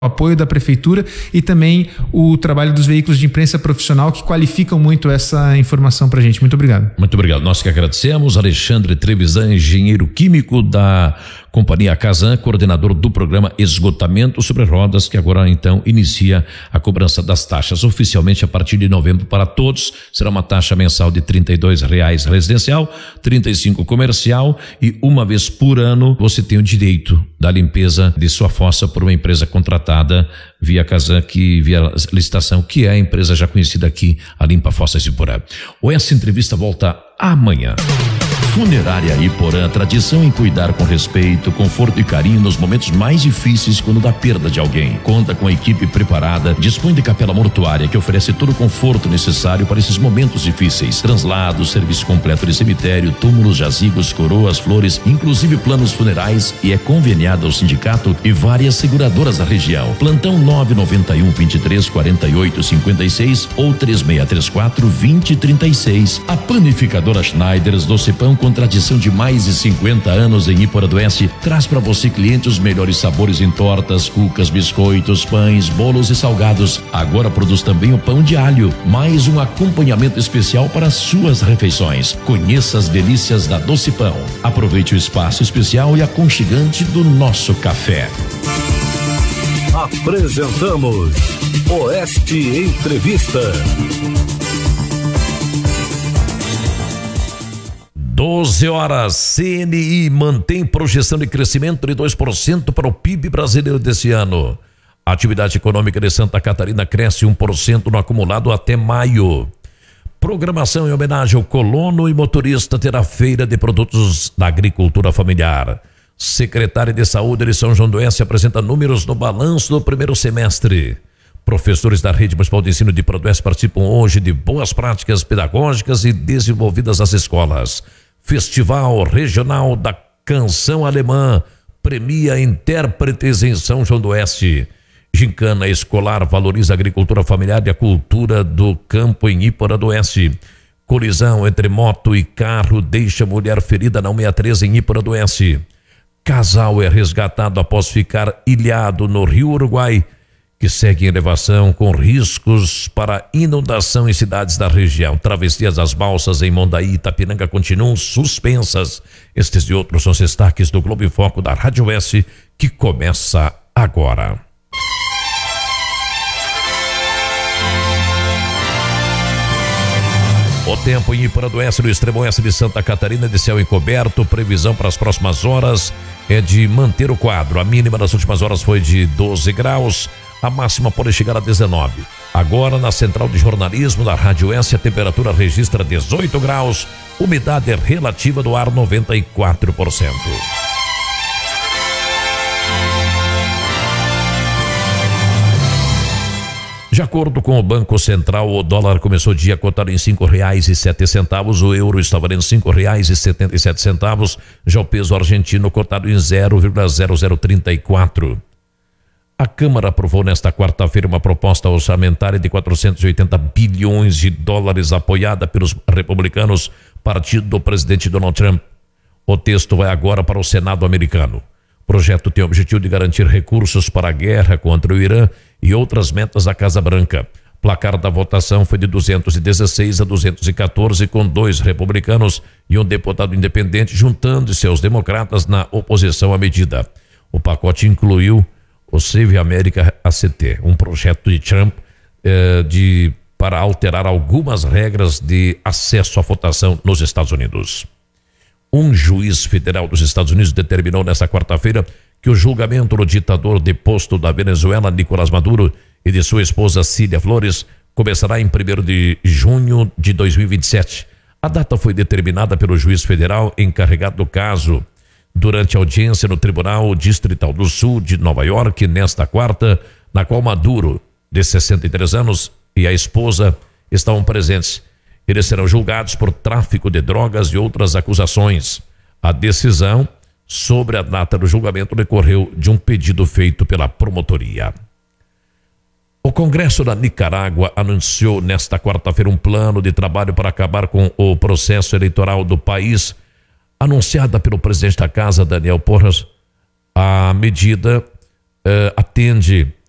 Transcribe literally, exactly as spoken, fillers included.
apoio da prefeitura e também o trabalho dos veículos de imprensa profissional que qualificam muito essa informação pra gente. Muito obrigado. Muito obrigado. Nós que agradecemos. Alexandre Trevisan, engenheiro químico da Companhia Casan, coordenador do programa Esgotamento sobre Rodas, que agora então inicia a cobrança das taxas oficialmente a partir de novembro para todos. Será uma taxa mensal de trinta e dois reais residencial, trinta e cinco comercial, e uma vez por ano você tem o direito da limpeza de sua fossa por uma empresa contratada via Casan, que via licitação, que é a empresa já conhecida aqui, a Limpa Fossas de Porã. Ou essa entrevista volta amanhã. Funerária Iporã, tradição em cuidar com respeito, conforto e carinho nos momentos mais difíceis quando da perda de alguém. Conta com a equipe preparada, dispõe de capela mortuária que oferece todo o conforto necessário para esses momentos difíceis. Translados, serviço completo de cemitério, túmulos, jazigos, coroas, flores, inclusive planos funerais, e é conveniado ao sindicato e várias seguradoras da região. Plantão nove nove um, vinte e três, quarenta e oito, cinquenta e seis ou três seis três quatro, vinte, trinta e seis. A panificadora Schneiders Doce Pão, com tradição de mais de cinquenta anos em Iporã do Oeste, traz para você, cliente, os melhores sabores em tortas, cucas, biscoitos, pães, bolos e salgados. Agora produz também o pão de alho, mais um acompanhamento especial para suas refeições. Conheça as delícias da Doce Pão. Aproveite o espaço especial e aconchegante do nosso café. Apresentamos Oeste Entrevista. doze horas. C N I mantém projeção de crescimento de dois por cento para o P I B brasileiro desse ano. A atividade econômica de Santa Catarina cresce um por cento no acumulado até maio. Programação em homenagem ao colono e motorista terá feira de produtos da agricultura familiar. Secretária de Saúde de São João do Oeste apresenta números no balanço do primeiro semestre. Professores da Rede Municipal de Ensino de Iporã do Oeste participam hoje de boas práticas pedagógicas e desenvolvidas nas escolas. Festival Regional da Canção Alemã premia intérpretes em São João do Oeste. Gincana Escolar valoriza a agricultura familiar e a cultura do campo em Iporã do Oeste. Colisão entre moto e carro deixa mulher ferida na cento e sessenta e três em Iporã do Oeste. Casal é resgatado após ficar ilhado no Rio Uruguai, que segue em elevação com riscos para inundação em cidades da região. Travessias das balsas em Mondaí e Itapiranga continuam suspensas. Estes e outros são os destaques do Globo em Foco da Rádio Oeste, que começa agora. O tempo em Iporã do Oeste, no extremo oeste de Santa Catarina, de céu encoberto. Previsão para as próximas horas é de manter o quadro. A mínima das últimas horas foi de doze graus. A máxima pode chegar a dezenove. Agora, na central de jornalismo da Rádio Oeste, a temperatura registra dezoito graus. Umidade relativa do ar noventa e quatro por cento. De acordo com o Banco Central, o dólar começou o dia cotado em cinco reais e sete centavos, o euro está valendo cinco reais e setenta e sete centavos, já o peso argentino cotado em zero vírgula zero zero trinta e quatro. A Câmara aprovou nesta quarta-feira uma proposta orçamentária de quatrocentos e oitenta bilhões de dólares apoiada pelos republicanos, partido do presidente Donald Trump. O texto vai agora para o Senado americano. O projeto tem o objetivo de garantir recursos para a guerra contra o Irã e outras metas da Casa Branca. O placar da votação foi de duzentos e dezesseis a duzentos e quatorze, com dois republicanos e um deputado independente juntando-se aos democratas na oposição à medida. O pacote incluiu o Save America A C T, um projeto de Trump eh, de, para alterar algumas regras de acesso à votação nos Estados Unidos. Um juiz federal dos Estados Unidos determinou nesta quarta-feira que o julgamento do ditador deposto da Venezuela, Nicolás Maduro, e de sua esposa Cília Flores começará em primeiro de junho de dois mil e vinte e sete. A data foi determinada pelo juiz federal encarregado do caso durante a audiência no Tribunal Distrital do Sul de Nova York nesta quarta, na qual Maduro, de sessenta e três anos, e a esposa estavam presentes. Eles serão julgados por tráfico de drogas e outras acusações. A decisão sobre a data do julgamento decorreu de um pedido feito pela promotoria. O Congresso da Nicarágua anunciou nesta quarta-feira um plano de trabalho para acabar com o processo eleitoral do país, anunciada pelo presidente da casa, Daniel Porras. A medida eh, atende